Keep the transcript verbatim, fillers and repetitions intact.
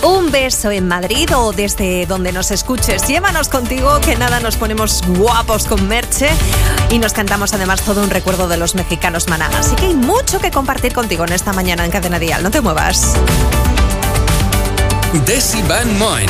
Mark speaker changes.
Speaker 1: Un beso en Madrid o desde donde nos escuches. Llévanos contigo, que nada, nos ponemos guapos con Merche y nos cantamos además todo un recuerdo de los mexicanos Maná. Así que hay mucho que compartir contigo en esta mañana en Cadena Dial. No te muevas.
Speaker 2: Desi Van Moen.